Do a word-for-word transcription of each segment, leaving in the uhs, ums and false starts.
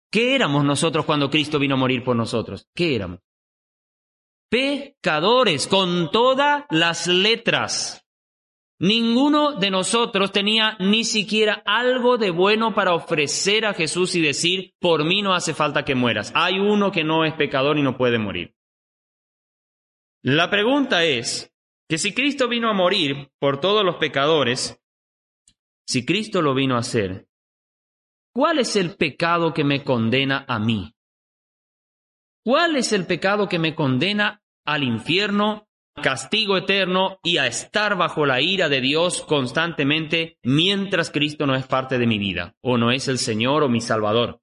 ¿Qué éramos nosotros cuando Cristo vino a morir por nosotros? ¿Qué éramos? Pecadores, con todas las letras. Ninguno de nosotros tenía ni siquiera algo de bueno para ofrecer a Jesús y decir, por mí no hace falta que mueras. Hay uno que no es pecador y no puede morir. La pregunta es que si Cristo vino a morir por todos los pecadores, si Cristo lo vino a hacer, ¿cuál es el pecado que me condena a mí? ¿Cuál es el pecado que me condena al infierno, castigo eterno y a estar bajo la ira de Dios constantemente mientras Cristo no es parte de mi vida o no es el Señor o mi Salvador?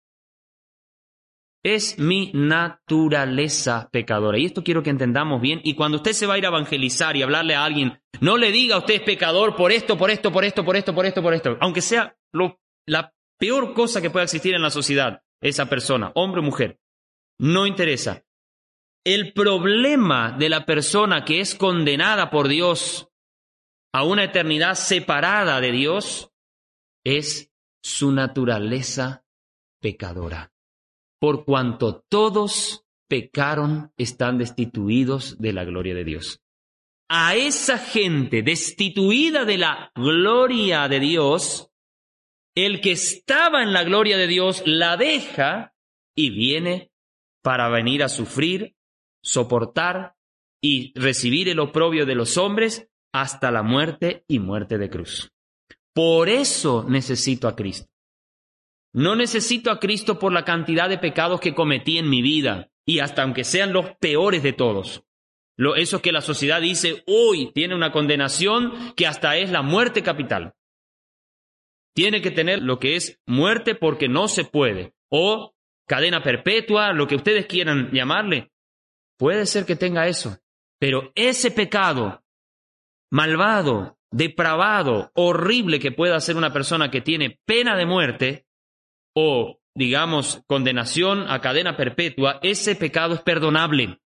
Es mi naturaleza pecadora. Y esto quiero que entendamos bien. Y cuando usted se va a ir a evangelizar y hablarle a alguien, no le diga usted es pecador por esto, por esto, por esto, por esto, por esto, por esto. Aunque sea lo, la peor cosa que pueda existir en la sociedad, esa persona, hombre o mujer. No interesa. El problema de la persona que es condenada por Dios a una eternidad separada de Dios es su naturaleza pecadora. Por cuanto todos pecaron, están destituidos de la gloria de Dios. A esa gente destituida de la gloria de Dios, el que estaba en la gloria de Dios la deja y viene para venir a sufrir, soportar y recibir el oprobio de los hombres hasta la muerte y muerte de cruz. Por eso necesito a Cristo. No necesito a Cristo por la cantidad de pecados que cometí en mi vida, y hasta aunque sean los peores de todos. Lo, eso que la sociedad dice, hoy tiene una condenación que hasta es la muerte capital. Tiene que tener lo que es muerte porque no se puede, o cadena perpetua, lo que ustedes quieran llamarle. Puede ser que tenga eso, pero ese pecado malvado, depravado, horrible que pueda hacer una persona que tiene pena de muerte, o, digamos, condenación a cadena perpetua, ese pecado es perdonable.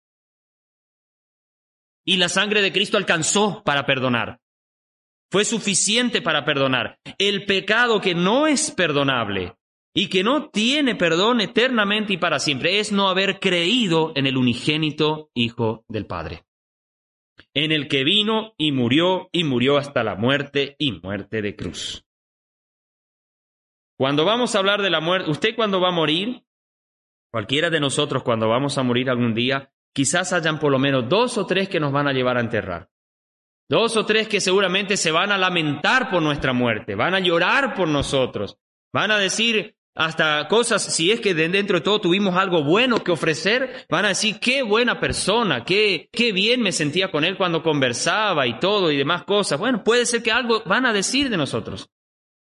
Y la sangre de Cristo alcanzó para perdonar. Fue suficiente para perdonar. El pecado que no es perdonable y que no tiene perdón eternamente y para siempre es no haber creído en el unigénito Hijo del Padre, en el que vino y murió y murió hasta la muerte y muerte de cruz. Cuando vamos a hablar de la muerte, usted cuando va a morir, cualquiera de nosotros cuando vamos a morir algún día, quizás hayan por lo menos dos o tres que nos van a llevar a enterrar. Dos o tres que seguramente se van a lamentar por nuestra muerte, van a llorar por nosotros, van a decir hasta cosas, si es que de dentro de todo tuvimos algo bueno que ofrecer, van a decir qué buena persona, qué, qué bien me sentía con él cuando conversaba y todo y demás cosas. Bueno, puede ser que algo van a decir de nosotros.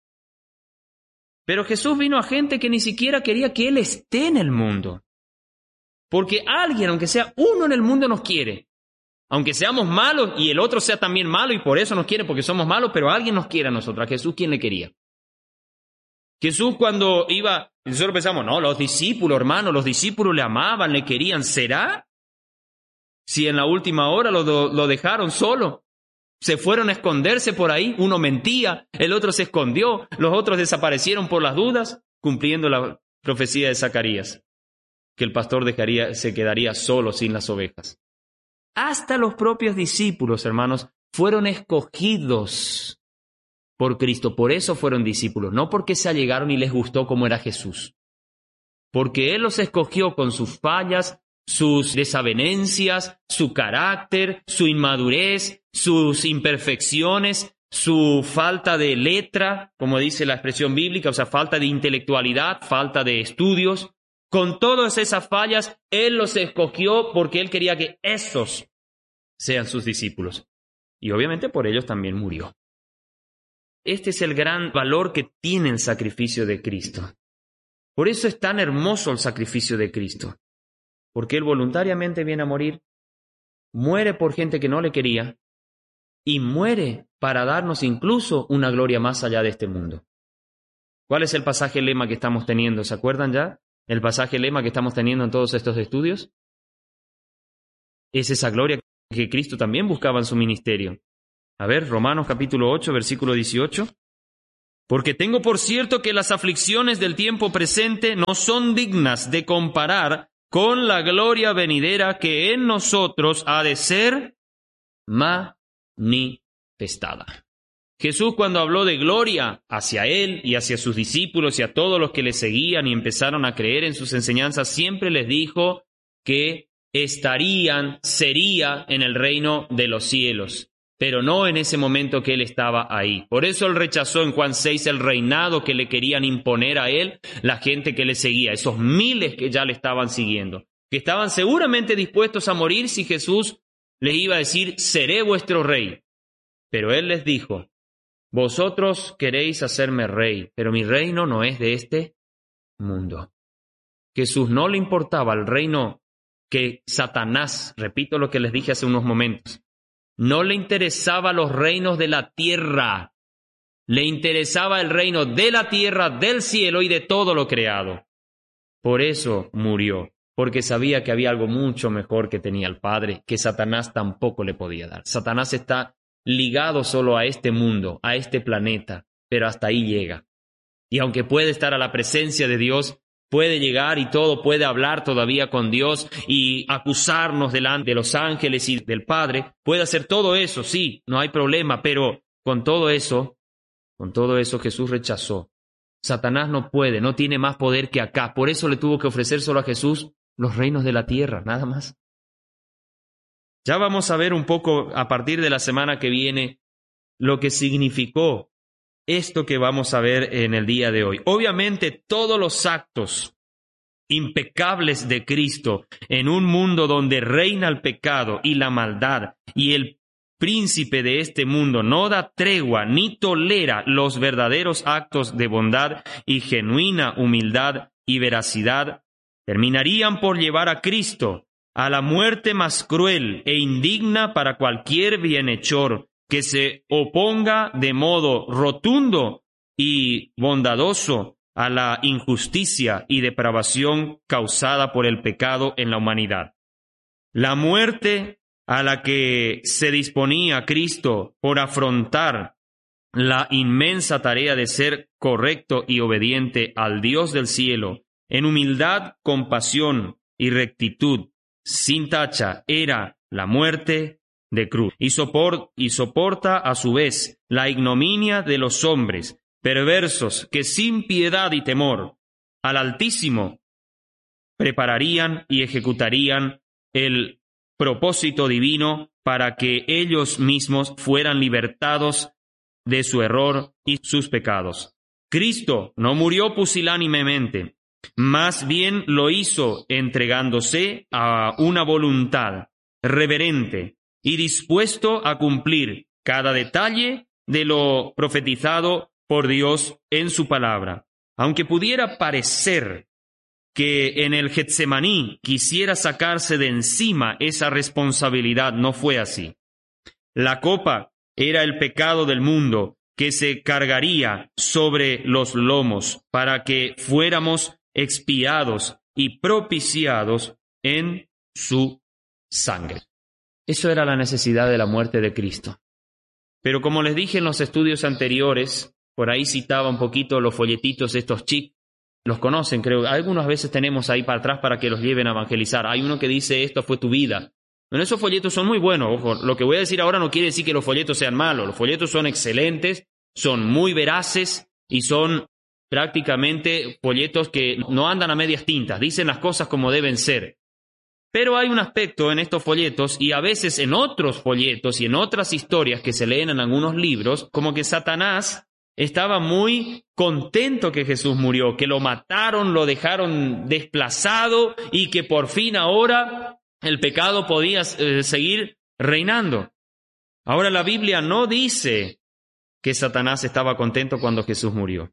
Pero Jesús vino a gente que ni siquiera quería que Él esté en el mundo. Porque alguien, aunque sea uno en el mundo, nos quiere. Aunque seamos malos y el otro sea también malo y por eso nos quiere, porque somos malos, pero alguien nos quiere a nosotros. A Jesús, ¿quién le quería? Jesús cuando iba, nosotros pensamos, no, los discípulos, hermano, los discípulos le amaban, le querían. ¿Será? Si en la última hora lo, lo dejaron solo. Se fueron a esconderse por ahí, uno mentía, el otro se escondió, los otros desaparecieron por las dudas, cumpliendo la profecía de Zacarías, que el pastor dejaría, se quedaría solo sin las ovejas. Hasta los propios discípulos, hermanos, fueron escogidos por Cristo, por eso fueron discípulos, no porque se allegaron y les gustó cómo era Jesús, porque Él los escogió con sus fallas, sus desavenencias, su carácter, su inmadurez, sus imperfecciones, su falta de letra, como dice la expresión bíblica, o sea, falta de intelectualidad, falta de estudios. Con todas esas fallas, Él los escogió porque Él quería que esos sean sus discípulos. Y obviamente por ellos también murió. Este es el gran valor que tiene el sacrificio de Cristo. Por eso es tan hermoso el sacrificio de Cristo. Porque Él voluntariamente viene a morir, muere por gente que no le quería y muere para darnos incluso una gloria más allá de este mundo. ¿Cuál es el pasaje lema que estamos teniendo? ¿Se acuerdan ya? El pasaje lema que estamos teniendo en todos estos estudios. Es esa gloria que Cristo también buscaba en su ministerio. A ver, Romanos capítulo ocho, versículo dieciocho. Porque tengo por cierto que las aflicciones del tiempo presente no son dignas de comparar con la gloria venidera que en nosotros ha de ser manifestada. Jesús, cuando habló de gloria hacia Él y hacia sus discípulos y a todos los que le seguían y empezaron a creer en sus enseñanzas, siempre les dijo que estarían, sería en el reino de los cielos, pero no en ese momento que Él estaba ahí. Por eso Él rechazó en Juan seis el reinado que le querían imponer a Él, la gente que le seguía, esos miles que ya le estaban siguiendo, que estaban seguramente dispuestos a morir si Jesús les iba a decir, seré vuestro rey. Pero Él les dijo, vosotros queréis hacerme rey, pero mi reino no es de este mundo. Jesús no le importaba el reino que Satanás, repito lo que les dije hace unos momentos, no le interesaba los reinos de la tierra, le interesaba el reino de la tierra, del cielo y de todo lo creado. Por eso murió, porque sabía que había algo mucho mejor que tenía el Padre, que Satanás tampoco le podía dar. Satanás está ligado solo a este mundo, a este planeta, pero hasta ahí llega. Y aunque puede estar a la presencia de Dios, puede llegar y todo, puede hablar todavía con Dios y acusarnos delante de los ángeles y del Padre, puede hacer todo eso, sí, no hay problema, pero con todo eso, con todo eso Jesús rechazó. Satanás no puede, no tiene más poder que acá, por eso le tuvo que ofrecer solo a Jesús los reinos de la tierra, nada más. Ya vamos a ver un poco a partir de la semana que viene lo que significó esto que vamos a ver en el día de hoy. Obviamente todos los actos impecables de Cristo en un mundo donde reina el pecado y la maldad y el príncipe de este mundo no da tregua ni tolera los verdaderos actos de bondad y genuina humildad y veracidad, terminarían por llevar a Cristo a la muerte más cruel e indigna para cualquier bienhechor que se oponga de modo rotundo y bondadoso a la injusticia y depravación causada por el pecado en la humanidad. La muerte a la que se disponía Cristo por afrontar la inmensa tarea de ser correcto y obediente al Dios del cielo, en humildad, compasión y rectitud, sin tacha, era la muerte de cruz. Y, sopor, y soporta a su vez la ignominia de los hombres perversos que sin piedad y temor al Altísimo prepararían y ejecutarían el propósito divino para que ellos mismos fueran libertados de su error y sus pecados. Cristo no murió pusilánimemente, más bien lo hizo entregándose a una voluntad reverente y dispuesto a cumplir cada detalle de lo profetizado por Dios en su palabra. Aunque pudiera parecer que en el Getsemaní quisiera sacarse de encima esa responsabilidad, no fue así. La copa era el pecado del mundo que se cargaría sobre los lomos para que fuéramos expiados y propiciados en su sangre. Eso era la necesidad de la muerte de Cristo. Pero como les dije en los estudios anteriores, por ahí citaba un poquito los folletitos estos chic, los conocen, creo. Algunas veces tenemos ahí para atrás para que los lleven a evangelizar. Hay uno que dice, esto fue tu vida. Bueno, esos folletos son muy buenos. Ojo, lo que voy a decir ahora no quiere decir que los folletos sean malos. Los folletos son excelentes, son muy veraces y son prácticamente folletos que no andan a medias tintas, dicen las cosas como deben ser. Pero hay un aspecto en estos folletos y a veces en otros folletos y en otras historias que se leen en algunos libros, como que Satanás estaba muy contento que Jesús murió, que lo mataron, lo dejaron desplazado y que por fin ahora el pecado podía eh, seguir reinando. Ahora la Biblia no dice que Satanás estaba contento cuando Jesús murió.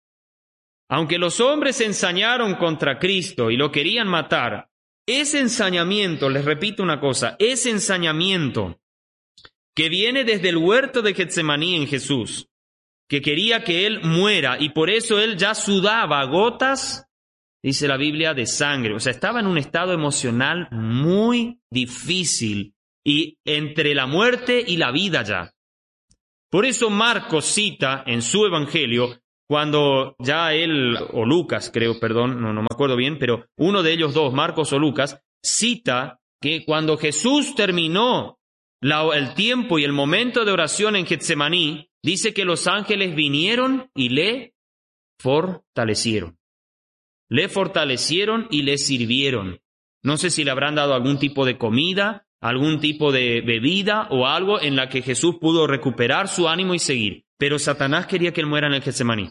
Aunque los hombres se ensañaron contra Cristo y lo querían matar, ese ensañamiento, les repito una cosa, ese ensañamiento que viene desde el huerto de Getsemaní en Jesús, que quería que Él muera y por eso Él ya sudaba gotas, dice la Biblia, de sangre. O sea, estaba en un estado emocional muy difícil y entre la muerte y la vida ya. Por eso Marcos cita en su Evangelio cuando ya él, o Lucas creo, perdón, no, no me acuerdo bien, pero uno de ellos dos, Marcos o Lucas, cita que cuando Jesús terminó la, el tiempo y el momento de oración en Getsemaní, dice que los ángeles vinieron y le fortalecieron. Le fortalecieron y le sirvieron. No sé si le habrán dado algún tipo de comida, algún tipo de bebida o algo en la que Jesús pudo recuperar su ánimo y seguir. Pero Satanás quería que él muera en el Getsemaní.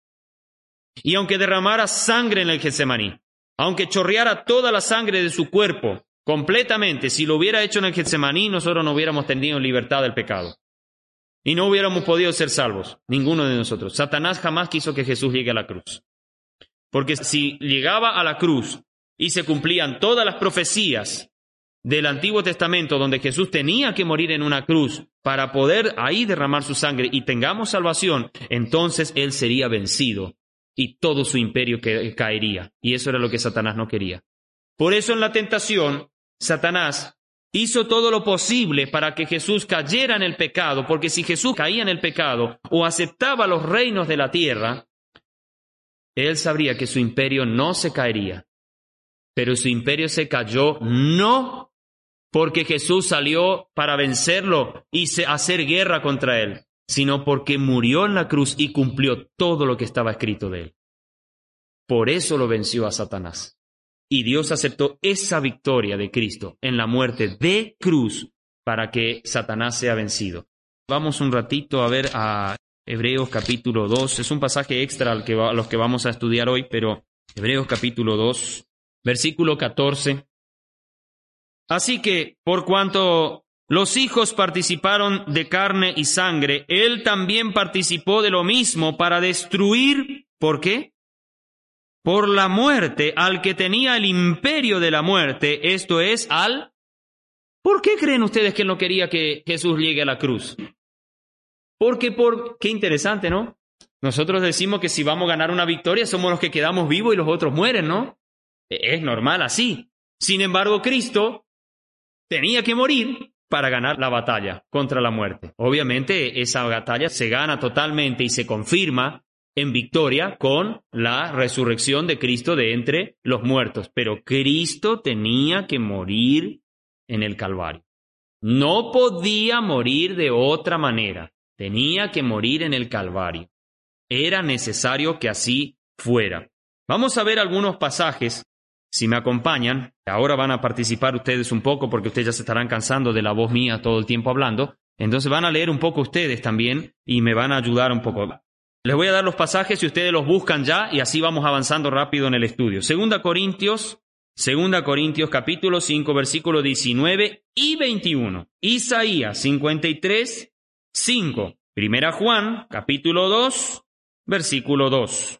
Y aunque derramara sangre en el Getsemaní, aunque chorreara toda la sangre de su cuerpo completamente, si lo hubiera hecho en el Getsemaní, nosotros no hubiéramos tenido libertad del pecado. Y no hubiéramos podido ser salvos, ninguno de nosotros. Satanás jamás quiso que Jesús llegue a la cruz. Porque si llegaba a la cruz y se cumplían todas las profecías del Antiguo Testamento donde Jesús tenía que morir en una cruz para poder ahí derramar su sangre y tengamos salvación, entonces él sería vencido y todo su imperio caería. Y eso era lo que Satanás no quería. Por eso en la tentación, Satanás hizo todo lo posible para que Jesús cayera en el pecado, porque si Jesús caía en el pecado o aceptaba los reinos de la tierra, él sabría que su imperio no se caería. Pero su imperio se cayó no porque Jesús salió para vencerlo y hacer guerra contra él, sino porque murió en la cruz y cumplió todo lo que estaba escrito de él. Por eso lo venció a Satanás. Y Dios aceptó esa victoria de Cristo en la muerte de cruz para que Satanás sea vencido. Vamos un ratito a ver a Hebreos capítulo dos. Es un pasaje extra al que va, a los que vamos a estudiar hoy, pero Hebreos capítulo dos, versículo catorce. Así que, por cuanto los hijos participaron de carne y sangre, él también participó de lo mismo para destruir, ¿por qué? Por la muerte al que tenía el imperio de la muerte, esto es, al... ¿Por qué creen ustedes que él no quería que Jesús llegue a la cruz? Porque por... Qué interesante, ¿no? Nosotros decimos que si vamos a ganar una victoria somos los que quedamos vivos y los otros mueren, ¿no? Es normal así. Sin embargo, Cristo tenía que morir para ganar la batalla contra la muerte. Obviamente, esa batalla se gana totalmente y se confirma en victoria con la resurrección de Cristo de entre los muertos. Pero Cristo tenía que morir en el Calvario. No podía morir de otra manera. Tenía que morir en el Calvario. Era necesario que así fuera. Vamos a ver algunos pasajes, si me acompañan. Ahora van a participar ustedes un poco porque ustedes ya se estarán cansando de la voz mía todo el tiempo hablando. Entonces van a leer un poco ustedes también y me van a ayudar un poco. Les voy a dar los pasajes y ustedes los buscan ya y así vamos avanzando rápido en el estudio. Segunda Corintios, Segunda Corintios capítulo cinco, versículos diecinueve y veintiuno. Isaías cincuenta y tres, cinco. Primera Juan, capítulo dos, versículo dos.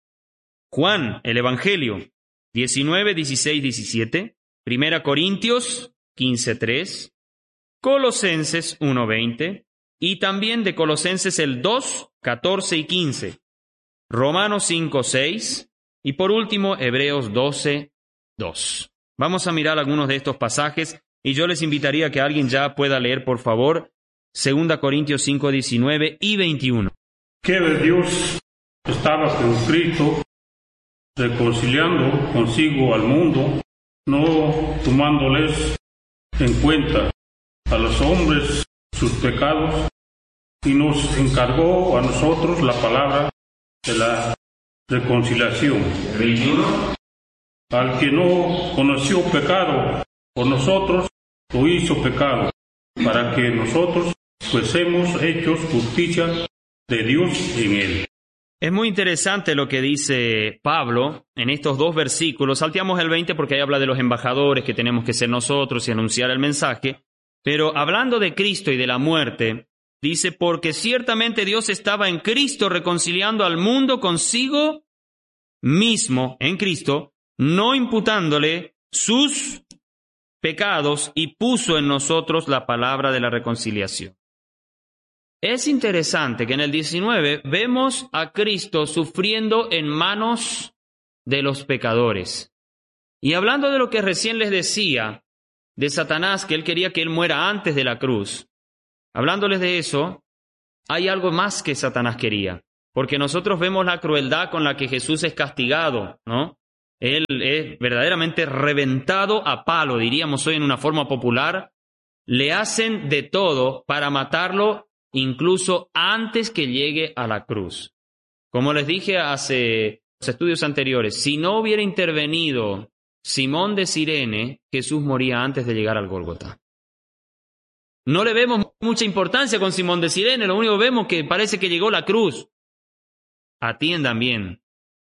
Juan, el Evangelio, diecinueve, dieciséis, diecisiete. Primera Corintios, quince, tres. Colosenses uno, veinte. Y también de Colosenses el dos, catorce y quince. Romanos cinco, seis. Y por último, Hebreos doce, dos. Vamos a mirar algunos de estos pasajes y yo les invitaría a que alguien ya pueda leer, por favor, Segunda Corintios cinco, diecinueve y veintiuno. Que Dios estaba con Cristo reconciliando consigo al mundo, no tomándoles en cuenta a los hombres sus pecados, y nos encargó a nosotros la palabra de la reconciliación. Al que no conoció pecado, por nosotros lo hizo pecado, para que nosotros fuésemos hechos justicia de Dios en él. Es muy interesante lo que dice Pablo en estos dos versículos. Salteamos el veinte porque ahí habla de los embajadores que tenemos que ser nosotros y anunciar el mensaje. Pero hablando de Cristo y de la muerte, dice, porque ciertamente Dios estaba en Cristo reconciliando al mundo consigo mismo, en Cristo, no imputándole sus pecados, y puso en nosotros la palabra de la reconciliación. Es interesante que en el diecinueve vemos a Cristo sufriendo en manos de los pecadores. Y hablando de lo que recién les decía de Satanás, que él quería que él muera antes de la cruz, hablándoles de eso, hay algo más que Satanás quería. porque nosotros vemos la crueldad con la que Jesús es castigado, ¿no? Él es verdaderamente reventado a palo, diríamos hoy en una forma popular. Le hacen de todo para matarlo, incluso antes que llegue a la cruz. Como les dije hace los estudios anteriores, si no hubiera intervenido Simón de Cirene, Jesús moría antes de llegar al Gólgota. No le vemos mucha importancia con Simón de Cirene, lo único que vemos es que parece que llegó la cruz. Atiendan bien.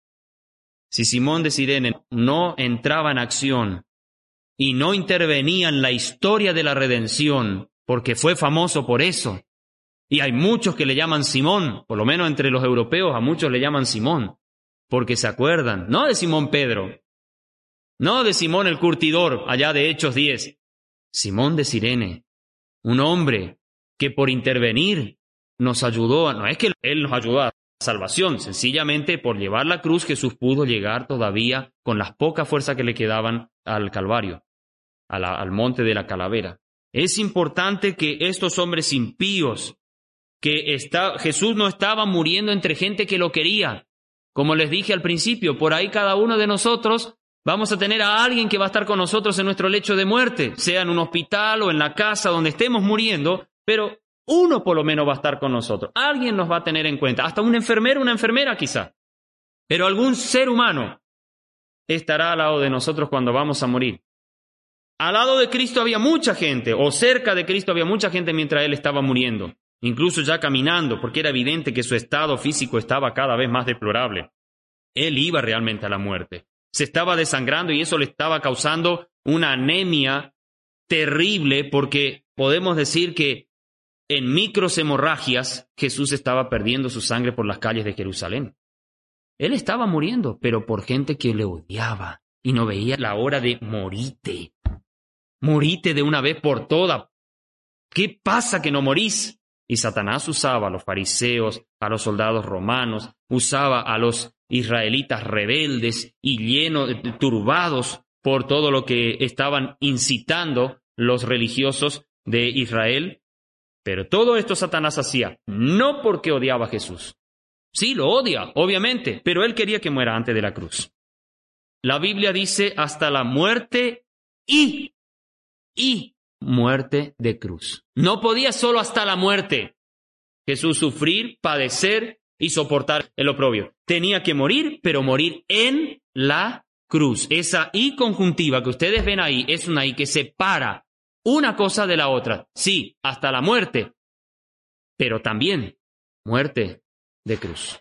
Si Simón de Cirene no entraba en acción y no intervenía en la historia de la redención, porque fue famoso por eso, y hay muchos que le llaman Simón, por lo menos entre los europeos a muchos le llaman Simón, porque se acuerdan, no de Simón Pedro, no de Simón el curtidor, allá de Hechos diez, Simón de Cirene, un hombre que por intervenir nos ayudó, no es que él nos ayudó a salvación, sencillamente por llevar la cruz Jesús pudo llegar todavía con las pocas fuerzas que le quedaban al Calvario, a la, al monte de la calavera. Es importante que estos hombres impíos, que está, Jesús no estaba muriendo entre gente que lo quería. Como les dije al principio, por ahí cada uno de nosotros vamos a tener a alguien que va a estar con nosotros en nuestro lecho de muerte, sea en un hospital o en la casa donde estemos muriendo, pero uno por lo menos va a estar con nosotros. Alguien nos va a tener en cuenta, hasta un enfermero, una enfermera quizá. Pero algún ser humano estará al lado de nosotros cuando vamos a morir. Al lado de Cristo había mucha gente, o cerca de Cristo había mucha gente mientras Él estaba muriendo, incluso ya caminando, porque era evidente que su estado físico estaba cada vez más deplorable. Él iba realmente a la muerte. Se estaba desangrando y eso le estaba causando una anemia terrible, porque podemos decir que en micros hemorragias Jesús estaba perdiendo su sangre por las calles de Jerusalén. Él estaba muriendo, pero por gente que le odiaba y no veía la hora de morite. Morite de una vez por todas. ¿Qué pasa que no morís? Y Satanás usaba a los fariseos, a los soldados romanos, usaba a los israelitas rebeldes y llenos, turbados por todo lo que estaban incitando los religiosos de Israel. Pero todo esto Satanás hacía, no porque odiaba a Jesús. Sí, lo odia, obviamente, pero él quería que muera antes de la cruz. La Biblia dice hasta la muerte y, y muerte de cruz. No podía solo hasta la muerte Jesús sufrir, padecer y soportar el oprobio. Tenía que morir, pero morir en la cruz. Esa I conjuntiva que ustedes ven ahí es una I que separa una cosa de la otra. Sí, hasta la muerte, pero también muerte de cruz.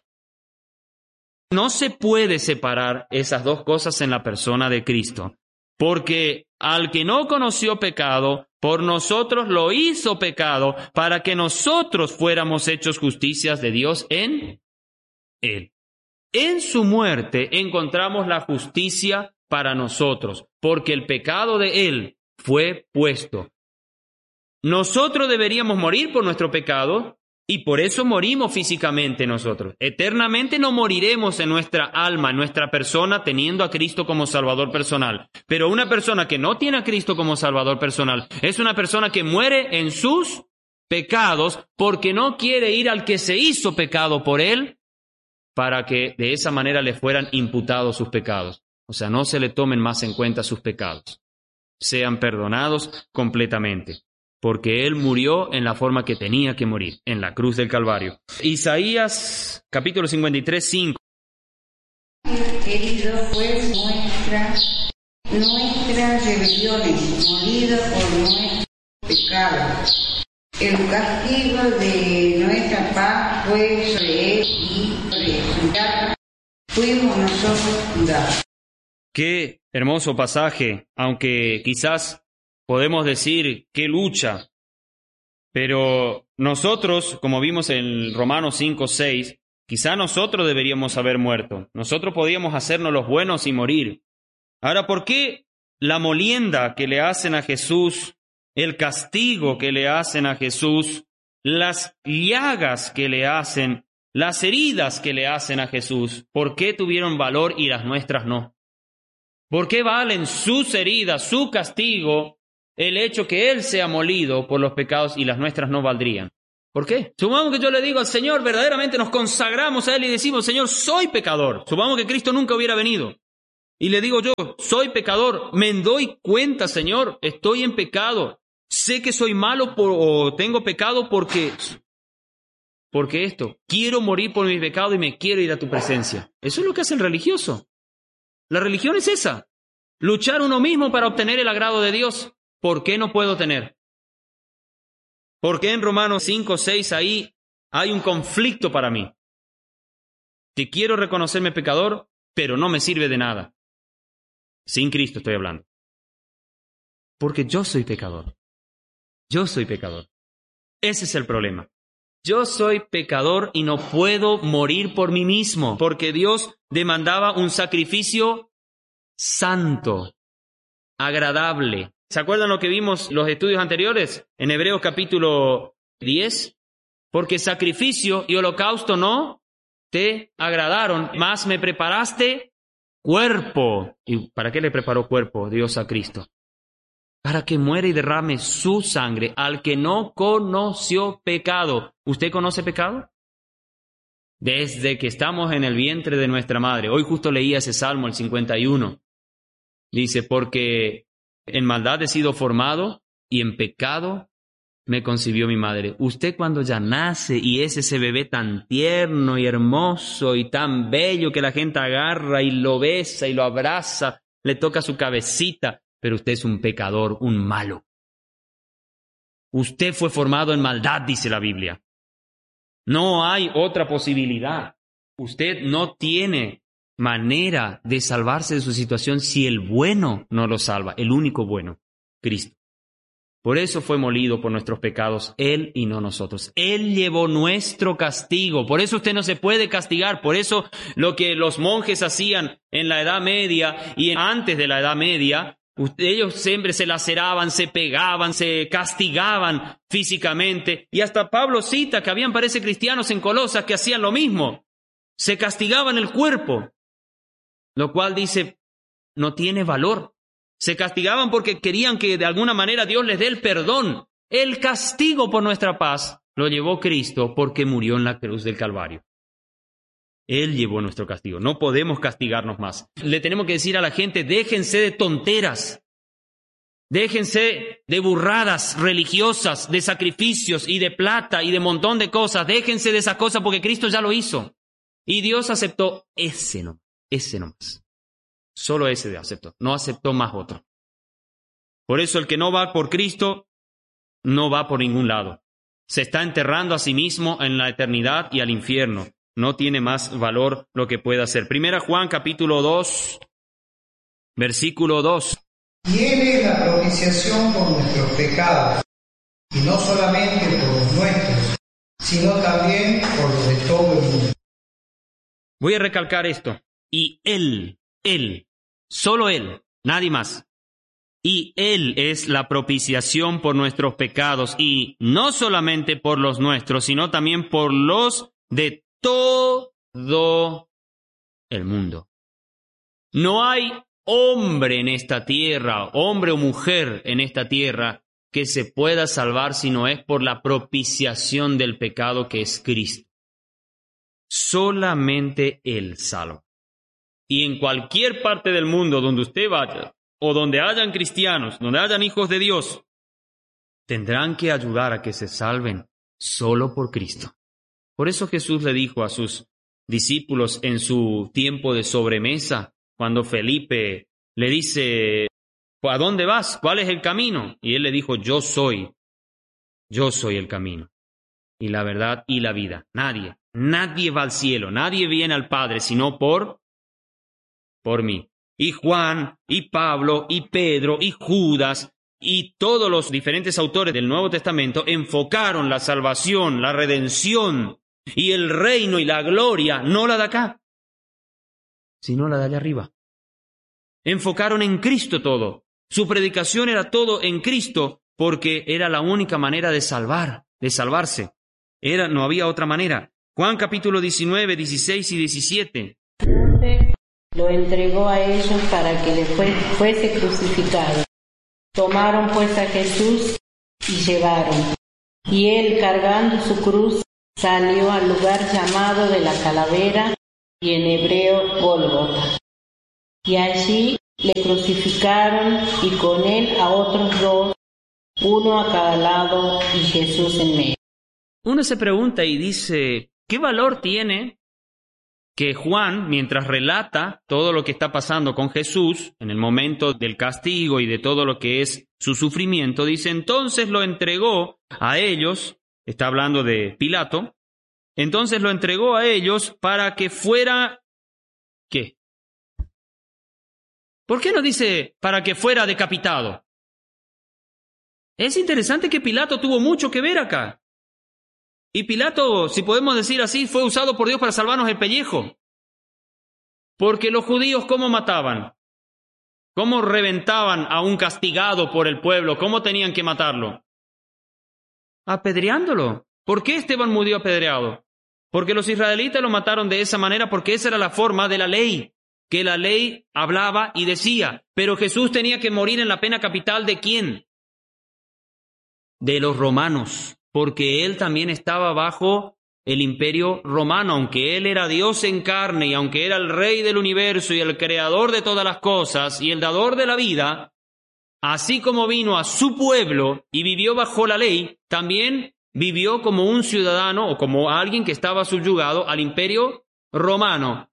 No se puede separar esas dos cosas en la persona de Cristo, porque al que no conoció pecado, por nosotros lo hizo pecado, para que nosotros fuéramos hechos justicias de Dios en Él. En su muerte encontramos la justicia para nosotros, porque el pecado de Él fue puesto. Nosotros deberíamos morir por nuestro pecado y por eso morimos físicamente nosotros. Eternamente no moriremos en nuestra alma, en nuestra persona, teniendo a Cristo como Salvador personal. Pero una persona que no tiene a Cristo como Salvador personal es una persona que muere en sus pecados porque no quiere ir al que se hizo pecado por él para que de esa manera le fueran imputados sus pecados. O sea, no se le tomen más en cuenta sus pecados. Sean perdonados completamente, porque Él murió en la forma que tenía que morir, en la cruz del Calvario. Isaías, capítulo cincuenta y tres, cinco. Herido fue nuestra, nuestras rebeliones, molido por nuestros pecados. El castigo de nuestra paz fue sobre Él y sobre su llaga fuimos nosotros curados. Qué hermoso pasaje, aunque quizás podemos decir qué lucha, pero nosotros, como vimos en Romanos cinco, seis, quizá nosotros deberíamos haber muerto. Nosotros podíamos hacernos los buenos y morir. Ahora, ¿por qué la molienda que le hacen a Jesús, el castigo que le hacen a Jesús, las llagas que le hacen, las heridas que le hacen a Jesús, por qué tuvieron valor y las nuestras no? ¿Por qué valen sus heridas, su castigo, el hecho que Él sea molido por los pecados y las nuestras no valdrían? ¿Por qué? Supongamos que yo le digo al Señor, verdaderamente nos consagramos a Él y decimos, Señor, soy pecador. Supongamos que Cristo nunca hubiera venido. Y le digo yo, soy pecador, me doy cuenta, Señor, estoy en pecado. Sé que soy malo por, o tengo pecado porque, porque esto, quiero morir por mi pecado y me quiero ir a tu presencia. Eso es lo que hace el religioso. La religión es esa, luchar uno mismo para obtener el agrado de Dios. ¿Por qué no puedo tener? Porque en Romanos cinco, seis ahí hay un conflicto para mí. Que quiero reconocerme pecador, pero no me sirve de nada. Sin Cristo estoy hablando. Porque yo soy pecador. Yo soy pecador. Ese es el problema. Yo soy pecador y no puedo morir por mí mismo, porque Dios demandaba un sacrificio santo, agradable. ¿Se acuerdan lo que vimos los estudios anteriores? En Hebreos capítulo diez. Porque sacrificio y holocausto no te agradaron, mas me preparaste cuerpo. ¿Y para qué le preparó cuerpo Dios a Cristo? Para que muera y derrame su sangre al que no conoció pecado. ¿Usted conoce pecado? Desde que estamos en el vientre de nuestra madre. Hoy justo leía ese Salmo, el cincuenta y uno. Dice, porque en maldad he sido formado y en pecado me concibió mi madre. Usted cuando ya nace y es ese bebé tan tierno y hermoso y tan bello que la gente agarra y lo besa y lo abraza, le toca su cabecita, pero usted es un pecador, un malo. Usted fue formado en maldad, dice la Biblia. No hay otra posibilidad. Usted no tiene manera de salvarse de su situación si el bueno no lo salva, el único bueno, Cristo. Por eso fue molido por nuestros pecados, Él y no nosotros. Él llevó nuestro castigo. Por eso usted no se puede castigar. Por eso lo que los monjes hacían en la Edad Media y antes de la Edad Media, ellos siempre se laceraban, se pegaban, se castigaban físicamente. Y hasta Pablo cita que habían, parece, cristianos en Colosas que hacían lo mismo. Se castigaban el cuerpo. Lo cual dice, no tiene valor. Se castigaban porque querían que de alguna manera Dios les dé el perdón. El castigo por nuestra paz lo llevó Cristo porque murió en la cruz del Calvario. Él llevó nuestro castigo. No podemos castigarnos más. Le tenemos que decir a la gente, déjense de tonteras. Déjense de burradas religiosas, de sacrificios y de plata y de montón de cosas. Déjense de esas cosas porque Cristo ya lo hizo. Y Dios aceptó ese nomás, ese nomás. Solo ese aceptó, no aceptó más otro. Por eso el que no va por Cristo, no va por ningún lado. Se está enterrando a sí mismo en la eternidad y al infierno. No tiene más valor lo que pueda hacer. Primera Juan capítulo dos, versículo dos. Y Él es la propiciación por nuestros pecados, y no solamente por los nuestros, sino también por los de todo el mundo. Voy a recalcar esto. Y Él, Él, solo Él, nadie más. Y Él es la propiciación por nuestros pecados, y no solamente por los nuestros, sino también por los de todo el mundo. No hay hombre en esta tierra, hombre o mujer en esta tierra, que se pueda salvar si no es por la propiciación del pecado que es Cristo. Solamente Él salva. Y en cualquier parte del mundo donde usted vaya, o donde hayan cristianos, donde hayan hijos de Dios, tendrán que ayudar a que se salven solo por Cristo. Por eso Jesús le dijo a sus discípulos en su tiempo de sobremesa, cuando Felipe le dice, ¿a dónde vas? ¿Cuál es el camino? Y él le dijo, yo soy, yo soy el camino, y la verdad y la vida. Nadie, nadie va al cielo, nadie viene al Padre, sino por, por mí. Y Juan, y Pablo, y Pedro, y Judas, y todos los diferentes autores del Nuevo Testamento enfocaron la salvación, la redención, y el reino y la gloria, no la de acá, sino la de allá arriba. Enfocaron en Cristo todo. Su predicación era todo en Cristo, porque era la única manera de salvar, de salvarse. Era, no había otra manera. Juan capítulo diecinueve, dieciséis y diecisiete. Lo entregó a ellos para que después fuese crucificado. Tomaron pues a Jesús y llevaron. Y él, cargando su cruz, salió al lugar llamado de la Calavera, y en hebreo Gólgota. Y allí le crucificaron, y con él a otros dos, uno a cada lado y Jesús en medio. Uno se pregunta y dice, ¿qué valor tiene que Juan, mientras relata todo lo que está pasando con Jesús, en el momento del castigo y de todo lo que es su sufrimiento, dice, entonces lo entregó a ellos, está hablando de Pilato, entonces lo entregó a ellos para que fuera, ¿qué? ¿Por qué no dice para que fuera decapitado? Es interesante que Pilato tuvo mucho que ver acá. Y Pilato, si podemos decir así, fue usado por Dios para salvarnos el pellejo. Porque los judíos, ¿cómo mataban? ¿Cómo reventaban a un castigado por el pueblo? ¿Cómo tenían que matarlo? Apedreándolo. ¿Por qué Esteban murió apedreado? Porque los israelitas lo mataron de esa manera, porque esa era la forma de la ley. Que la ley hablaba y decía, pero Jesús tenía que morir en la pena capital ¿de quién? De los romanos, porque él también estaba bajo el imperio romano, aunque él era Dios en carne y aunque era el rey del universo y el creador de todas las cosas y el dador de la vida, así como vino a su pueblo y vivió bajo la ley, también vivió como un ciudadano o como alguien que estaba subyugado al imperio romano.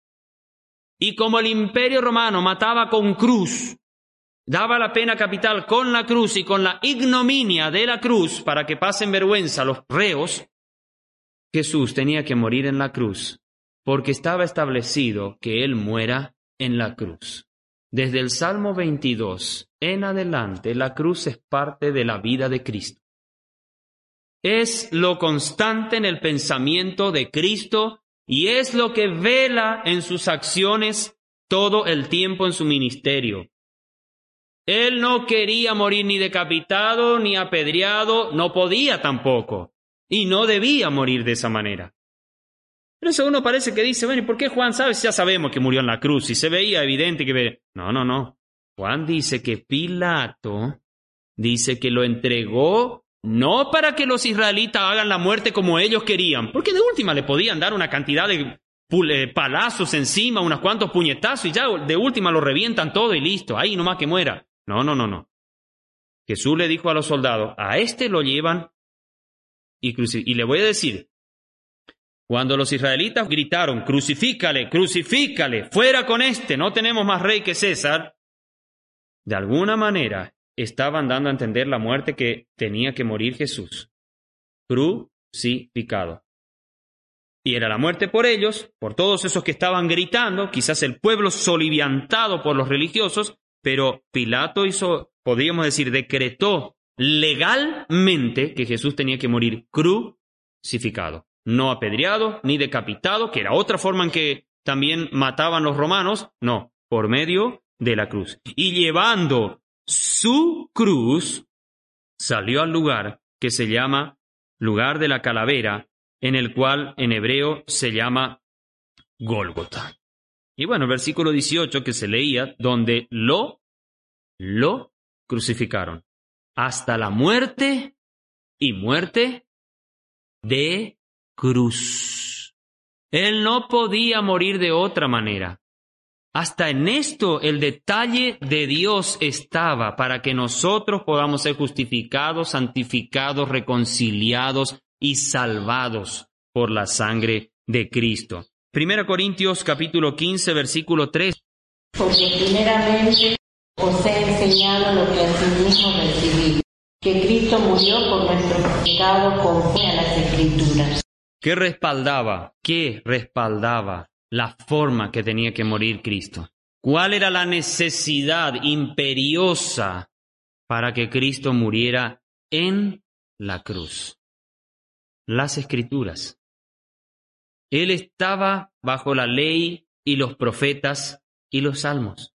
Y como el imperio romano mataba con cruz, daba la pena capital con la cruz y con la ignominia de la cruz para que pasen vergüenza los reos, Jesús tenía que morir en la cruz, porque estaba establecido que Él muera en la cruz. Desde el Salmo veintidós en adelante, la cruz es parte de la vida de Cristo. Es lo constante en el pensamiento de Cristo y es lo que vela en sus acciones todo el tiempo en su ministerio. Él no quería morir ni decapitado, ni apedreado, no podía tampoco, y no debía morir de esa manera. Pero eso uno parece que dice, bueno, ¿y por qué Juan sabe? Ya sabemos que murió en la cruz, y se veía evidente que... Ve... No, no, no. Juan dice que Pilato dice que lo entregó no para que los israelitas hagan la muerte como ellos querían, porque de última le podían dar una cantidad de eh, palazos encima, unos cuantos puñetazos, y ya de última lo revientan todo y listo, ahí nomás que muera. No, no, no, no. Jesús le dijo a los soldados, a este lo llevan y, cruci- y le voy a decir, cuando los israelitas gritaron, crucifícale, crucifícale, fuera con este, no tenemos más rey que César, de alguna manera estaban dando a entender la muerte que tenía que morir Jesús, crucificado. Y era la muerte por ellos, por todos esos que estaban gritando, quizás el pueblo soliviantado por los religiosos, pero Pilato hizo, podríamos decir, decretó legalmente que Jesús tenía que morir crucificado, no apedreado ni decapitado, que era otra forma en que también mataban los romanos, no, por medio de la cruz. Y llevando su cruz, salió al lugar que se llama lugar de la calavera, en el cual en hebreo se llama Gólgota. Y bueno, el versículo dieciocho que se leía, donde lo, lo crucificaron, hasta la muerte y muerte de cruz. Él no podía morir de otra manera. Hasta en esto el detalle de Dios estaba para que nosotros podamos ser justificados, santificados, reconciliados y salvados por la sangre de Cristo. Primera Corintios capítulo quince, versículo tres. Porque primeramente os he enseñado lo que asimismo recibí, que Cristo murió por nuestros pecados conforme a las Escrituras. ¿Qué respaldaba? ¿Qué respaldaba la forma que tenía que morir Cristo? ¿Cuál era la necesidad imperiosa para que Cristo muriera en la cruz? Las Escrituras. Él estaba bajo la ley y los profetas y los salmos.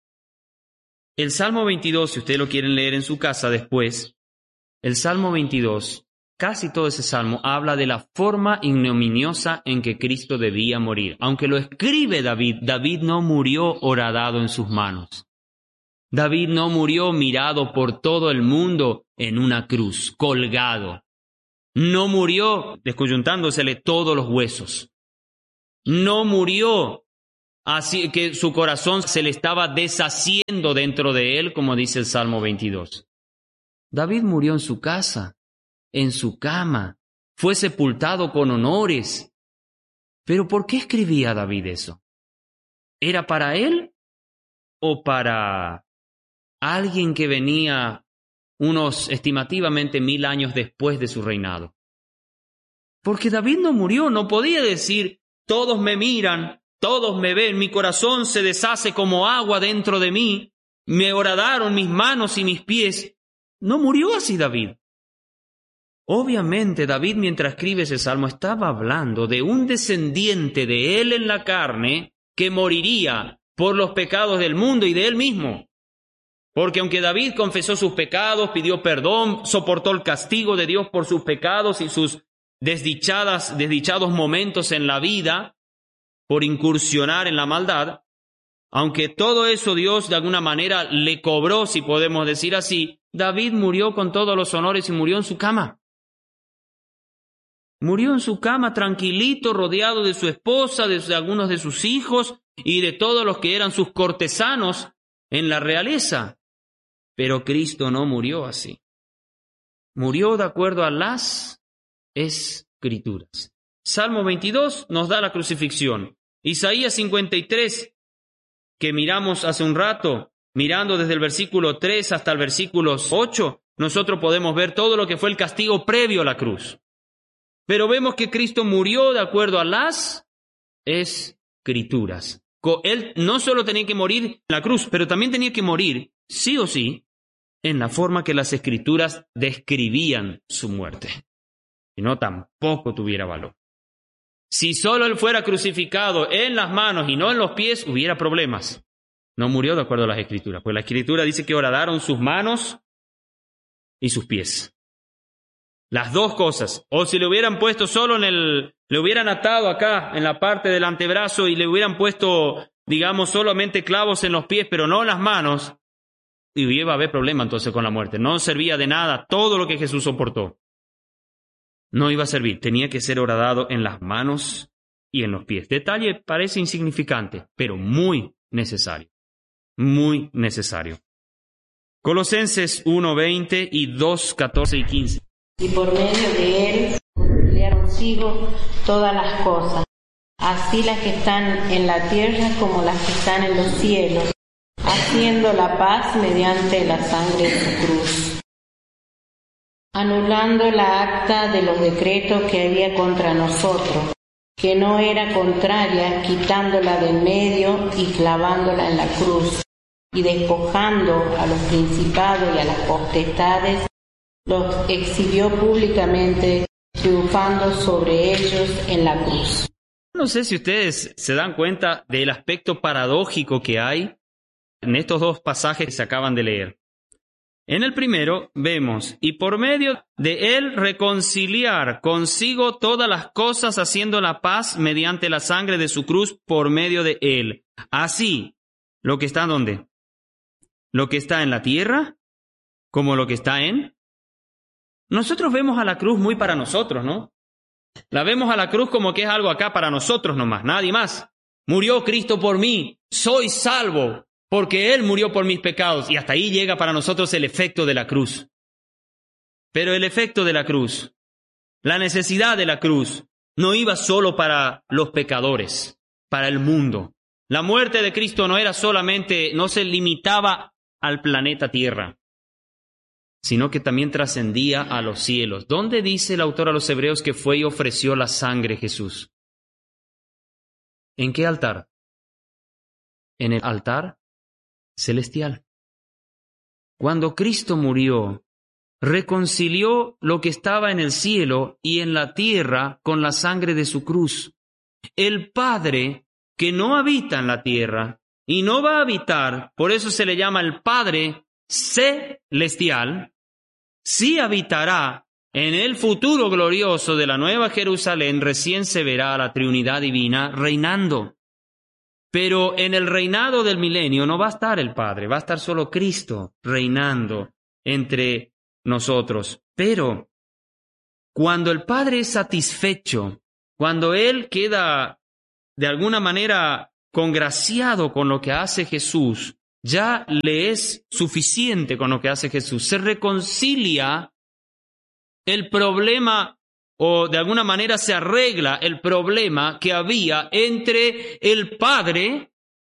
El Salmo veintidós, si ustedes lo quieren leer en su casa después, el Salmo veintidós, casi todo ese salmo habla de la forma ignominiosa en que Cristo debía morir. Aunque lo escribe David, David no murió horadado en sus manos. David no murió mirado por todo el mundo en una cruz, colgado. No murió descoyuntándosele todos los huesos. No murió así que su corazón se le estaba deshaciendo dentro de él, como dice el Salmo veintidós. David murió en su casa, en su cama, fue sepultado con honores. ¿Pero por qué escribía David eso? ¿Era para él o para alguien que venía unos estimativamente mil años después de su reinado? Porque David no murió, no podía decir, todos me miran, todos me ven, mi corazón se deshace como agua dentro de mí, me horadaron mis manos y mis pies. No murió así David. Obviamente David, mientras escribe ese salmo, estaba hablando de un descendiente de él en la carne que moriría por los pecados del mundo y de él mismo. Porque aunque David confesó sus pecados, pidió perdón, soportó el castigo de Dios por sus pecados y sus desdichadas, desdichados momentos en la vida, por incursionar en la maldad, aunque todo eso Dios de alguna manera le cobró, si podemos decir así, David murió con todos los honores y murió en su cama. Murió en su cama tranquilito, rodeado de su esposa, de algunos de sus hijos y de todos los que eran sus cortesanos en la realeza. Pero Cristo no murió así. Murió de acuerdo a las Escrituras. Salmo veintidós nos da la crucifixión. Isaías cincuenta y tres, que miramos hace un rato, mirando desde el versículo tres hasta el versículo ocho, nosotros podemos ver todo lo que fue el castigo previo a la cruz. Pero vemos que Cristo murió de acuerdo a las Escrituras. Él no solo tenía que morir en la cruz, pero también tenía que morir, sí o sí, en la forma que las Escrituras describían su muerte. Si no, tampoco tuviera valor. Si solo Él fuera crucificado en las manos y no en los pies, hubiera problemas. No murió de acuerdo a las Escrituras, pues la Escritura dice que horadaron sus manos y sus pies. Las dos cosas. O si le hubieran puesto solo en el... le hubieran atado acá en la parte del antebrazo y le hubieran puesto, digamos, solamente clavos en los pies, pero no en las manos, y iba a haber problema entonces con la muerte. No servía de nada todo lo que Jesús soportó. No iba a servir. Tenía que ser horadado en las manos y en los pies. Detalle parece insignificante, pero muy necesario. Muy necesario. Colosenses uno veinte y dos catorce y quince. Y por medio de él le consigo todas las cosas, así las que están en la tierra como las que están en los cielos, haciendo la paz mediante la sangre de su cruz, anulando la acta de los decretos que había contra nosotros, que no era contraria, quitándola del medio y clavándola en la cruz, y despojando a los principados y a las potestades, los exhibió públicamente, triunfando sobre ellos en la cruz. No sé si ustedes se dan cuenta del aspecto paradójico que hay en estos dos pasajes que se acaban de leer. En el primero vemos, y por medio de él reconciliar consigo todas las cosas, haciendo la paz mediante la sangre de su cruz por medio de él. Así, lo que está ¿dónde? Lo que está en la tierra, como lo que está en... Nosotros vemos a la cruz muy para nosotros, ¿no? La vemos a la cruz como que es algo acá para nosotros nomás, nadie más. Murió Cristo por mí, soy salvo, porque Él murió por mis pecados. Y hasta ahí llega para nosotros el efecto de la cruz. Pero el efecto de la cruz, la necesidad de la cruz, no iba solo para los pecadores, para el mundo. La muerte de Cristo no era solamente, no se limitaba al planeta Tierra, sino que también trascendía a los cielos. ¿Dónde dice el autor a los Hebreos que fue y ofreció la sangre Jesús? ¿En qué altar? En el altar celestial. Cuando Cristo murió, reconcilió lo que estaba en el cielo y en la tierra con la sangre de su cruz. El Padre, que no habita en la tierra y no va a habitar, por eso se le llama el Padre celestial, sí habitará en el futuro glorioso de la Nueva Jerusalén. Recién se verá a la Trinidad Divina reinando. Pero en el reinado del milenio no va a estar el Padre, va a estar solo Cristo reinando entre nosotros. Pero cuando el Padre es satisfecho, cuando Él queda de alguna manera congraciado con lo que hace Jesús, ya le es suficiente con lo que hace Jesús. Se reconcilia el problema, o de alguna manera se arregla el problema que había entre el Padre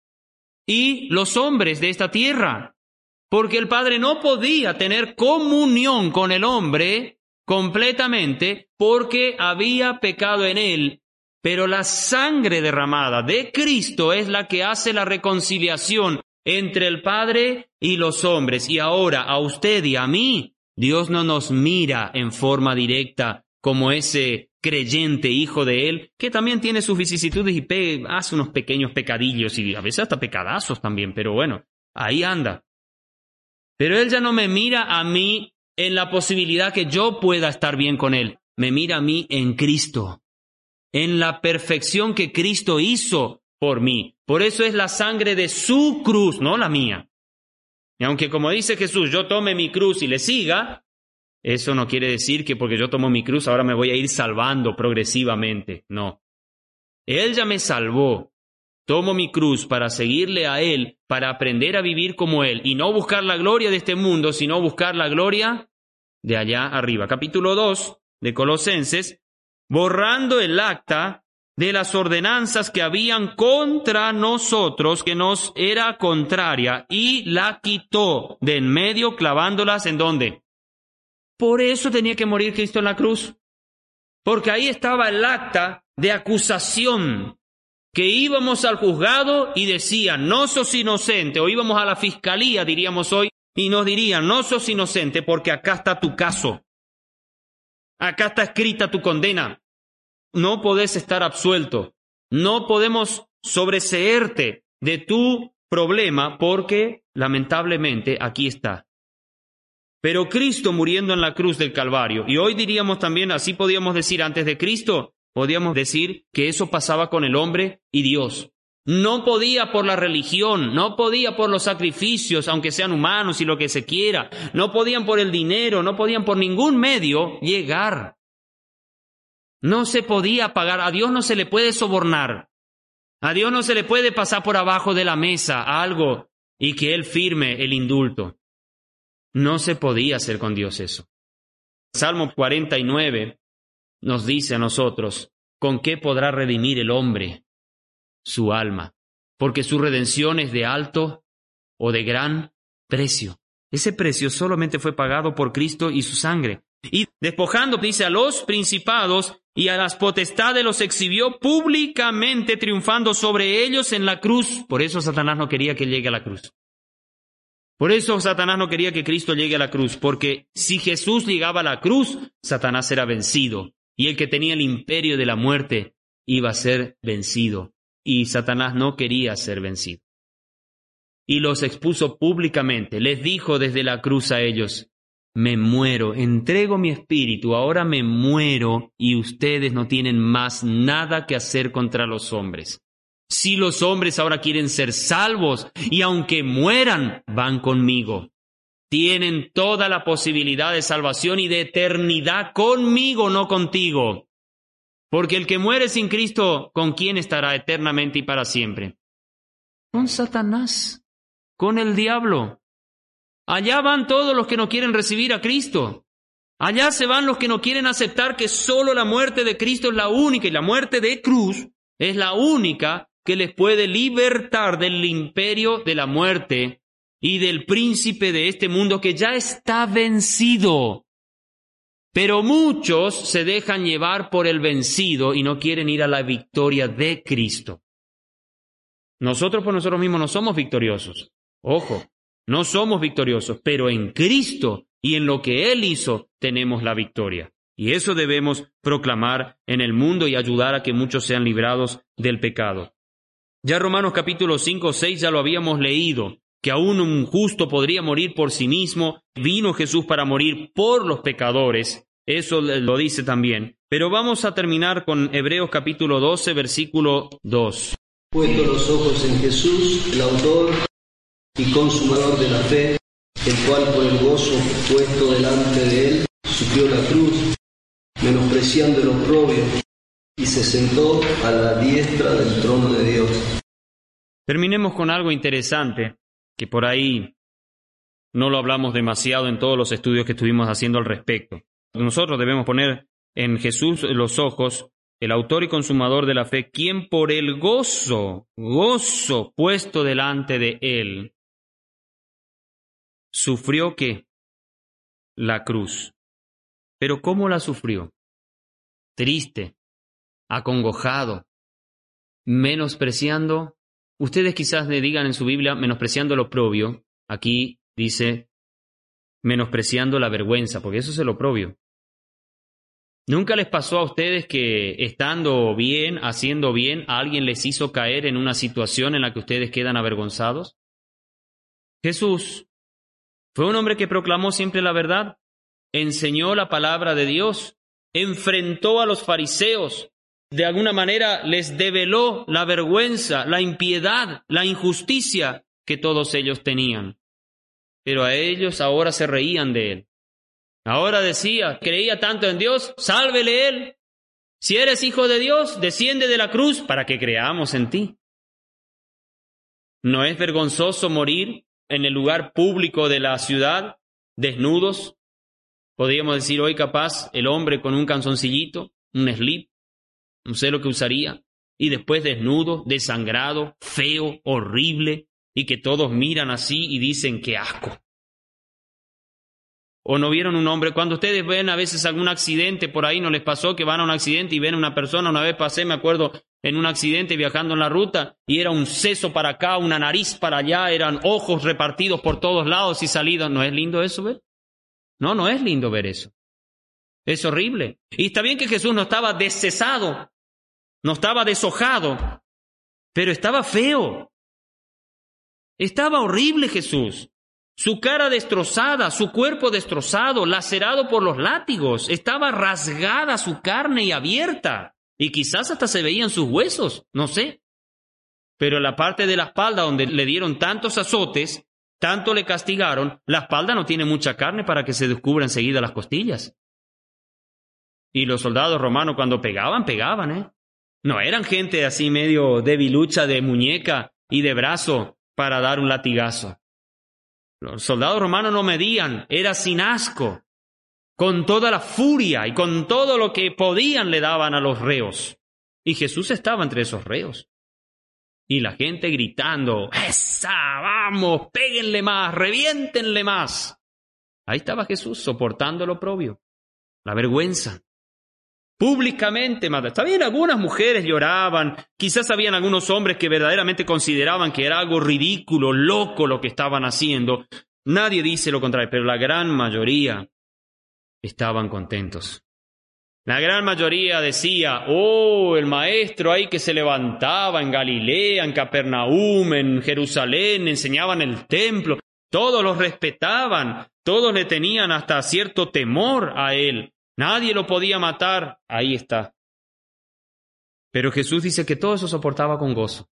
y los hombres de esta tierra. Porque el Padre no podía tener comunión con el hombre completamente porque había pecado en él. Pero la sangre derramada de Cristo es la que hace la reconciliación entre el Padre y los hombres. Y ahora, a usted y a mí, Dios no nos mira en forma directa como ese creyente hijo de Él, que también tiene sus vicisitudes y pe- hace unos pequeños pecadillos y a veces hasta pecadazos también, pero bueno, ahí anda. Pero Él ya no me mira a mí en la posibilidad que yo pueda estar bien con Él. Me mira a mí en Cristo, en la perfección que Cristo hizo por mí. Por eso es la sangre de su cruz, no la mía. Y aunque como dice Jesús, yo tome mi cruz y le siga, eso no quiere decir que porque yo tomo mi cruz ahora me voy a ir salvando progresivamente. No. Él ya me salvó. Tomo mi cruz para seguirle a Él, para aprender a vivir como Él y no buscar la gloria de este mundo, sino buscar la gloria de allá arriba. Capítulo dos de Colosenses, borrando el acta de las ordenanzas que habían contra nosotros, que nos era contraria, y la quitó de en medio, clavándolas ¿en dónde? Por eso tenía que morir Cristo en la cruz, porque ahí estaba el acta de acusación, que íbamos al juzgado y decían, no sos inocente, o íbamos a la fiscalía, diríamos hoy, y nos dirían, no sos inocente porque acá está tu caso, acá está escrita tu condena, no podés estar absuelto, no podemos sobreseerte de tu problema porque, lamentablemente, aquí está. Pero Cristo muriendo en la cruz del Calvario, y hoy diríamos también, así podíamos decir antes de Cristo, podíamos decir que eso pasaba con el hombre y Dios. No podía por la religión, no podía por los sacrificios, aunque sean humanos y lo que se quiera, no podían por el dinero, no podían por ningún medio llegar. No se podía pagar, a Dios no se le puede sobornar, a Dios no se le puede pasar por abajo de la mesa algo y que Él firme el indulto. No se podía hacer con Dios eso. Salmo cuarenta y nueve nos dice a nosotros, ¿con qué podrá redimir el hombre su alma? Porque su redención es de alto o de gran precio. Ese precio solamente fue pagado por Cristo y su sangre. Y despojando, dice, a los principados y a las potestades los exhibió públicamente, triunfando sobre ellos en la cruz. Por eso Satanás no quería que llegue a la cruz. Por eso Satanás no quería que Cristo llegue a la cruz, porque si Jesús llegaba a la cruz, Satanás era vencido. Y el que tenía el imperio de la muerte iba a ser vencido. Y Satanás no quería ser vencido. Y los expuso públicamente. Les dijo desde la cruz a ellos, me muero, entrego mi espíritu, ahora me muero y ustedes no tienen más nada que hacer contra los hombres. Si los hombres ahora quieren ser salvos y aunque mueran, van conmigo. Tienen toda la posibilidad de salvación y de eternidad conmigo, no contigo. Porque el que muere sin Cristo, ¿con quién estará eternamente y para siempre? Con Satanás, con el diablo. Allá van todos los que no quieren recibir a Cristo. Allá se van los que no quieren aceptar que solo la muerte de Cristo es la única y la muerte de cruz es la única que les puede libertar del imperio de la muerte y del príncipe de este mundo que ya está vencido. Pero muchos se dejan llevar por el vencido y no quieren ir a la victoria de Cristo. Nosotros por nosotros mismos no somos victoriosos. Ojo, no somos victoriosos, pero en Cristo y en lo que Él hizo tenemos la victoria. Y eso debemos proclamar en el mundo y ayudar a que muchos sean librados del pecado. Ya Romanos capítulo cinco, seis ya lo habíamos leído, que aún un justo podría morir por sí mismo. Vino Jesús para morir por los pecadores. Eso lo dice también. Pero vamos a terminar con Hebreos capítulo doce, versículo dos. Puesto los ojos en Jesús, el autor y consumador de la fe, el cual por el gozo puesto delante de él, sufrió la cruz, menospreciando el oprobio, y se sentó a la diestra del trono de Dios. Terminemos con algo interesante, que por ahí no lo hablamos demasiado en todos los estudios que estuvimos haciendo al respecto. Nosotros debemos poner en Jesús los ojos, el autor y consumador de la fe, quien por el gozo, gozo puesto delante de él, sufrió ¿qué? La cruz. ¿Pero cómo la sufrió? Triste, acongojado, menospreciando. Ustedes quizás le digan en su Biblia, menospreciando lo oprobio. Aquí dice, menospreciando la vergüenza, porque eso es el oprobio. ¿Nunca les pasó a ustedes que estando bien, haciendo bien, a alguien les hizo caer en una situación en la que ustedes quedan avergonzados? Jesús fue un hombre que proclamó siempre la verdad, enseñó la palabra de Dios, enfrentó a los fariseos, de alguna manera les develó la vergüenza, la impiedad, la injusticia que todos ellos tenían. Pero a ellos ahora se reían de él. Ahora decía, creía tanto en Dios, sálvele él. Si eres hijo de Dios, desciende de la cruz para que creamos en ti. ¿No es vergonzoso morir en el lugar público de la ciudad, desnudos? Podríamos decir hoy capaz el hombre con un calzoncillito, un slip, no sé lo que usaría, y después desnudo, desangrado, feo, horrible, y que todos miran así y dicen qué asco. ¿O no vieron un hombre? Cuando ustedes ven a veces algún accidente, por ahí no les pasó que van a un accidente y ven a una persona, una vez pasé, me acuerdo, en un accidente viajando en la ruta, y era un seso para acá, una nariz para allá, eran ojos repartidos por todos lados y salidos. ¿No es lindo eso ver? No, no es lindo ver eso. Es horrible. Y está bien que Jesús no estaba descesado, no estaba deshojado, pero estaba feo. Estaba horrible Jesús. Su cara destrozada, su cuerpo destrozado, lacerado por los látigos, estaba rasgada su carne y abierta, y quizás hasta se veían sus huesos, no sé. Pero en la parte de la espalda donde le dieron tantos azotes, tanto le castigaron, la espalda no tiene mucha carne para que se descubra enseguida las costillas. Y los soldados romanos cuando pegaban, pegaban, ¿eh? No eran gente así medio debilucha de muñeca y de brazo para dar un latigazo. Los soldados romanos no medían, era sin asco. Con toda la furia y con todo lo que podían le daban a los reos. Y Jesús estaba entre esos reos. Y la gente gritando, ¡esa, vamos, péguenle más, reviéntenle más! Ahí estaba Jesús soportando el oprobio, la vergüenza. Públicamente, madre. Está bien, algunas mujeres lloraban, quizás habían algunos hombres que verdaderamente consideraban que era algo ridículo, loco lo que estaban haciendo. Nadie dice lo contrario, pero la gran mayoría estaban contentos. La gran mayoría decía, oh, el maestro ahí que se levantaba en Galilea, en Capernaum, en Jerusalén, enseñaban el templo, todos los respetaban, todos le tenían hasta cierto temor a él. Nadie lo podía matar. Ahí está. Pero Jesús dice que todo eso soportaba con gozo.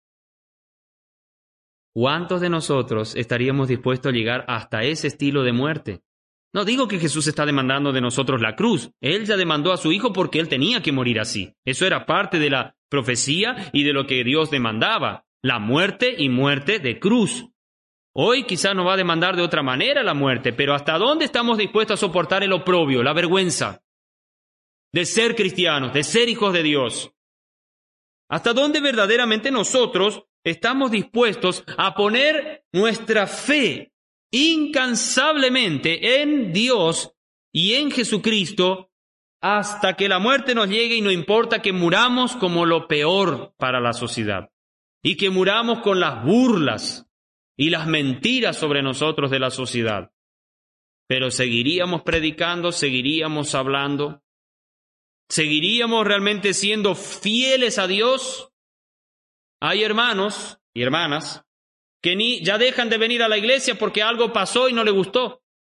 ¿Cuántos de nosotros estaríamos dispuestos a llegar hasta ese estilo de muerte? No digo que Jesús está demandando de nosotros la cruz. Él ya demandó a su Hijo porque Él tenía que morir así. Eso era parte de la profecía y de lo que Dios demandaba. La muerte y muerte de cruz. Hoy quizás nos va a demandar de otra manera la muerte, pero ¿hasta dónde estamos dispuestos a soportar el oprobio, la vergüenza de ser cristianos, de ser hijos de Dios? ¿Hasta dónde verdaderamente nosotros estamos dispuestos a poner nuestra fe incansablemente en Dios y en Jesucristo hasta que la muerte nos llegue y no importa que muramos como lo peor para la sociedad y que muramos con las burlas y las mentiras sobre nosotros de la sociedad? Pero seguiríamos predicando, seguiríamos hablando, seguiríamos realmente siendo fieles a Dios. Hay hermanos y hermanas que ni ya dejan de venir a la iglesia porque algo pasó y no le gustó.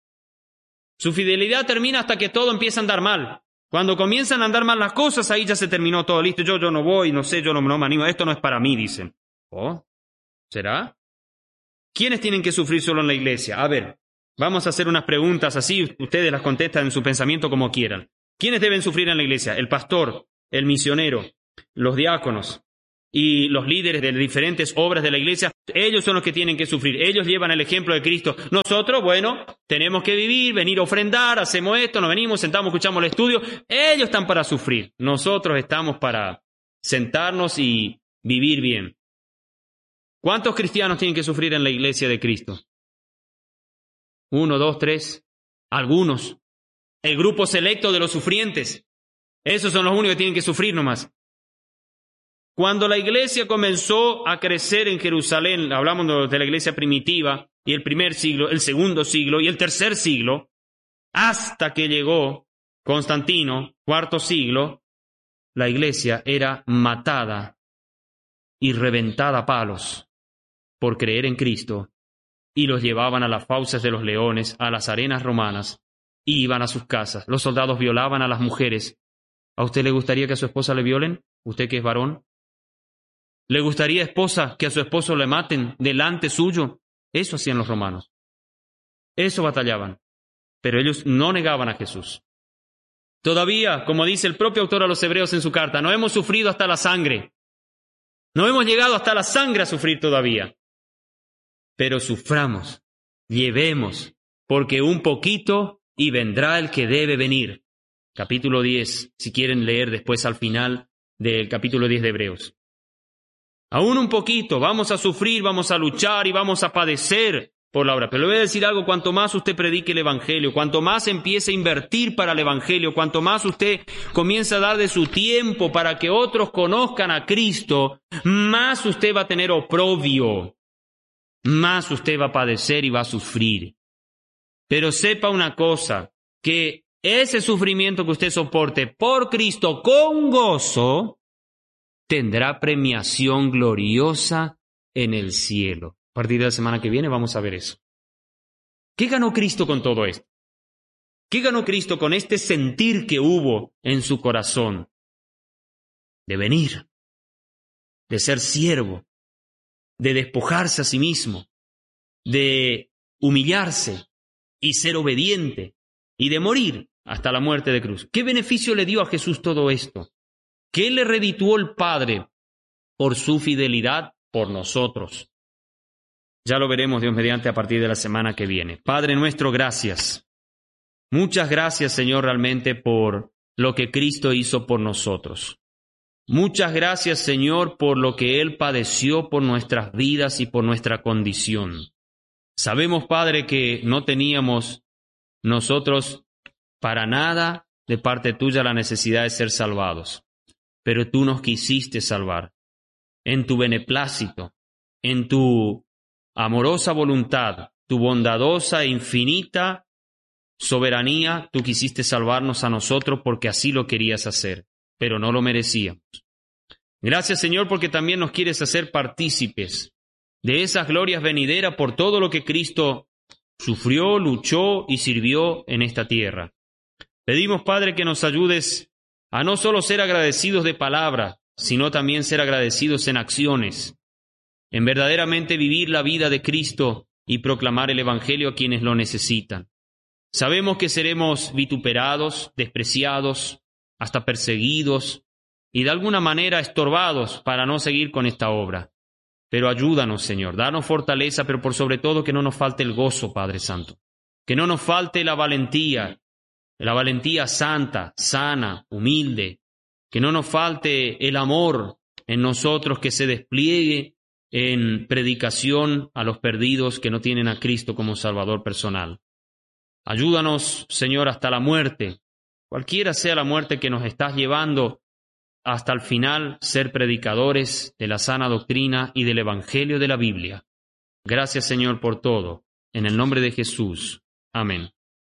Su fidelidad termina hasta que todo empieza a andar mal. Cuando comienzan a andar mal las cosas, ahí ya se terminó todo, listo, yo, yo no voy, no sé, yo no, no me animo, esto no es para mí, dicen. ¿Oh? ¿Será? ¿Quiénes tienen que sufrir solo en la iglesia? A ver, vamos a hacer unas preguntas así, ustedes las contestan en su pensamiento como quieran. ¿Quiénes deben sufrir en la iglesia? El pastor, el misionero, los diáconos y los líderes de diferentes obras de la iglesia. Ellos son los que tienen que sufrir. Ellos llevan el ejemplo de Cristo. Nosotros, bueno, tenemos que vivir, venir a ofrendar, hacemos esto, nos venimos, sentamos, escuchamos el estudio. Ellos están para sufrir. Nosotros estamos para sentarnos y vivir bien. ¿Cuántos cristianos tienen que sufrir en la iglesia de Cristo? Uno, dos, tres. Algunos. El grupo selecto de los sufrientes. Esos son los únicos que tienen que sufrir nomás. Cuando la iglesia comenzó a crecer en Jerusalén, hablamos de la iglesia primitiva, y el primer siglo, el segundo siglo y el tercer siglo, hasta que llegó Constantino, cuarto siglo, la iglesia era matada y reventada a palos por creer en Cristo, y los llevaban a las fauces de los leones, a las arenas romanas, y iban a sus casas. Los soldados violaban a las mujeres. ¿A usted le gustaría que a su esposa le violen? ¿Usted que es varón? ¿Le gustaría, esposa, que a su esposo le maten delante suyo? Eso hacían los romanos. Eso batallaban. Pero ellos no negaban a Jesús. Todavía, como dice el propio autor a los Hebreos en su carta, no hemos sufrido hasta la sangre. No hemos llegado hasta la sangre a sufrir todavía. Pero suframos, llevemos, porque un poquito y vendrá el que debe venir. Capítulo diez, si quieren leer después al final del capítulo diez de Hebreos. Aún un poquito, vamos a sufrir, vamos a luchar y vamos a padecer por la obra. Pero le voy a decir algo, cuanto más usted predique el Evangelio, cuanto más empiece a invertir para el Evangelio, cuanto más usted comienza a dar de su tiempo para que otros conozcan a Cristo, más usted va a tener oprobio, más usted va a padecer y va a sufrir. Pero sepa una cosa, que ese sufrimiento que usted soporte por Cristo con gozo, tendrá premiación gloriosa en el cielo. A partir de la semana que viene vamos a ver eso. ¿Qué ganó Cristo con todo esto? ¿Qué ganó Cristo con este sentir que hubo en su corazón? De venir, de ser siervo, de despojarse a sí mismo, de humillarse y ser obediente, y de morir hasta la muerte de cruz. ¿Qué beneficio le dio a Jesús todo esto? ¿Qué le redituó el Padre por su fidelidad por nosotros? Ya lo veremos, Dios mediante, a partir de la semana que viene. Padre nuestro, gracias. Muchas gracias, Señor, realmente por lo que Cristo hizo por nosotros. Muchas gracias, Señor, por lo que Él padeció por nuestras vidas y por nuestra condición. Sabemos, Padre, que no teníamos nosotros para nada de parte tuya la necesidad de ser salvados. Pero tú nos quisiste salvar. En tu beneplácito, en tu amorosa voluntad, tu bondadosa e infinita soberanía, tú quisiste salvarnos a nosotros porque así lo querías hacer, pero no lo merecíamos. Gracias, Señor, porque también nos quieres hacer partícipes de esas glorias venideras por todo lo que Cristo sufrió, luchó y sirvió en esta tierra. Pedimos, Padre, que nos ayudes a no solo ser agradecidos de palabra, sino también ser agradecidos en acciones, en verdaderamente vivir la vida de Cristo y proclamar el Evangelio a quienes lo necesitan. Sabemos que seremos vituperados, despreciados, hasta perseguidos y de alguna manera estorbados para no seguir con esta obra. Pero ayúdanos, Señor, danos fortaleza, pero por sobre todo que no nos falte el gozo, Padre Santo, que no nos falte la valentía, la valentía santa, sana, humilde, que no nos falte el amor en nosotros que se despliegue en predicación a los perdidos que no tienen a Cristo como Salvador personal. Ayúdanos, Señor, hasta la muerte, cualquiera sea la muerte que nos estás llevando, hasta el final ser predicadores de la sana doctrina y del Evangelio de la Biblia. Gracias, Señor, por todo. En el nombre de Jesús. Amén.